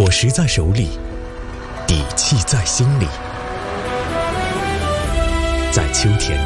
果实在手里，底气在心里。在秋天，